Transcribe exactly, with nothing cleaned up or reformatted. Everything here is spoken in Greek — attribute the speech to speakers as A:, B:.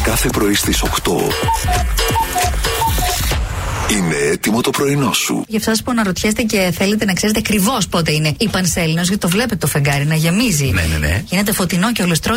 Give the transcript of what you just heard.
A: Κάθε πρωί στις οκτώ. Είναι έτοιμο το πρωινό σου.
B: Για εσάς που αναρωτιέστε και θέλετε να ξέρετε ακριβώς πότε είναι η Πανσέλινος, γιατί το βλέπετε το φεγγάρι να γεμίζει.
C: Ναι, ναι, ναι.
B: Γίνεται φωτεινό και ολοστρό.